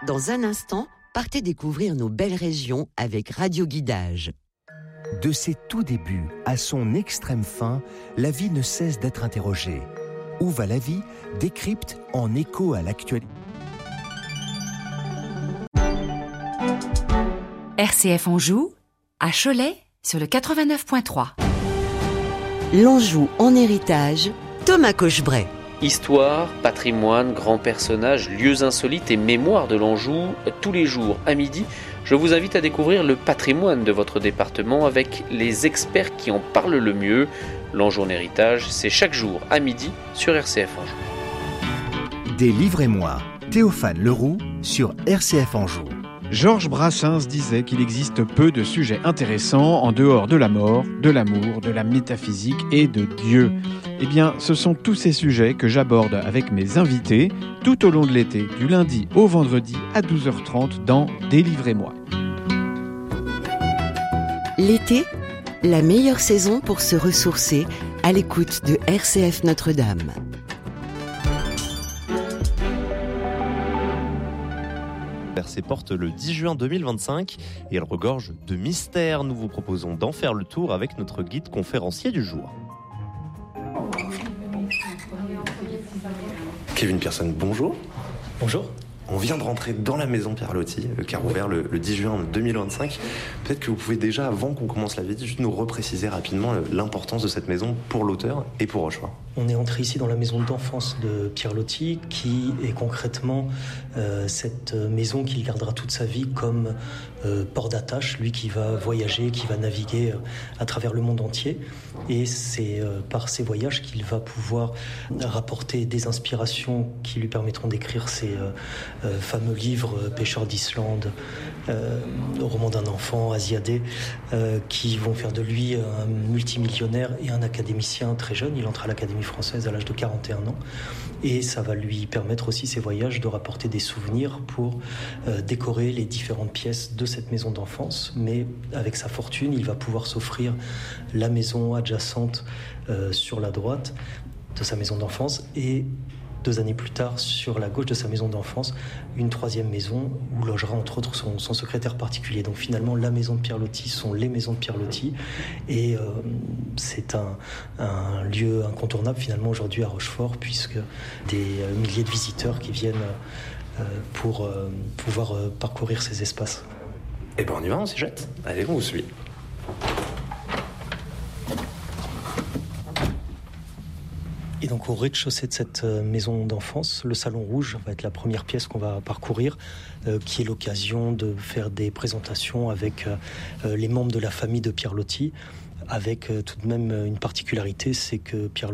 Dans un instant, partez découvrir nos belles régions avec Radio Guidage. De ses tout débuts à son extrême fin, la vie ne cesse d'être interrogée. Où va la vie décrypte en écho à l'actualité. RCF Anjou, à Cholet, sur le 89.3. L'Anjou en héritage, Thomas Cochebray. Histoire, patrimoine, grands personnages, lieux insolites et mémoire de l'Anjou. Tous les jours à midi, je vous invite à découvrir le patrimoine de votre département avec les experts qui en parlent le mieux. L'Anjou en héritage, c'est chaque jour à midi sur RCF Anjou. Délivrez-moi, Théophane Leroux sur RCF Anjou. Georges Brassens disait qu'il existe peu de sujets intéressants en dehors de la mort, de l'amour, de la métaphysique et de Dieu. Eh bien, ce sont tous ces sujets que j'aborde avec mes invités tout au long de l'été, du lundi au vendredi à 12h30 dans Délivrez-moi. L'été, la meilleure saison pour se ressourcer à l'écoute de RCF Notre-Dame. Ses portes le 10 juin 2025 et elle regorge de mystères. Nous vous proposons d'en faire le tour avec notre guide conférencier du jour. Kevin Pearson, bonjour. Bonjour. On vient de rentrer dans la maison Pierre Loti, qui a rouvert le 10 juin 2025. Peut-être que vous pouvez déjà, avant qu'on commence la visite, juste nous repréciser rapidement l'importance de cette maison pour l'auteur et pour Rochefort. On est entré ici dans la maison d'enfance de Pierre Loti, qui est concrètement cette maison qu'il gardera toute sa vie comme port d'attache, lui qui va voyager, qui va naviguer à travers le monde entier. Et c'est par ces voyages qu'il va pouvoir rapporter des inspirations qui lui permettront d'écrire ses fameux livres Pêcheurs d'Islande, Roman d'un enfant, Asiadé, qui vont faire de lui un multimillionnaire et un académicien très jeune. Il entre à l'Académie française à l'âge de 41 ans. Et ça va lui permettre aussi, ces voyages, de rapporter des souvenirs pour décorer les différentes pièces de cette maison d'enfance. Mais avec sa fortune, il va pouvoir s'offrir la maison adjacente sur la droite de sa maison d'enfance et 2 années plus tard, sur la gauche de sa maison d'enfance, une 3e maison où logera entre autres son secrétaire particulier. Donc finalement, la maison de Pierre Loti sont les maisons de Pierre Loti. Et c'est un lieu incontournable finalement aujourd'hui à Rochefort, puisque des milliers de visiteurs qui viennent pour pouvoir parcourir ces espaces. Eh ben on y va, on s'y jette. Allez, on vous suit. Et donc au rez-de-chaussée de cette maison d'enfance, le salon rouge va être la première pièce qu'on va parcourir, qui est l'occasion de faire des présentations avec les membres de la famille de Pierre Loti, avec tout de même une particularité, c'est que Pierre